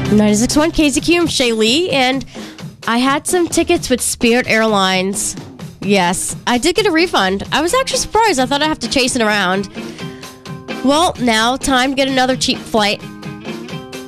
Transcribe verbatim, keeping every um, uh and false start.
ninety-six point one K Z Q, I'm Shay Lee, and I had some tickets with Spirit Airlines. Yes, I did get a refund. I was actually surprised. I thought I'd have to chase it around. Well, now time to get another cheap flight.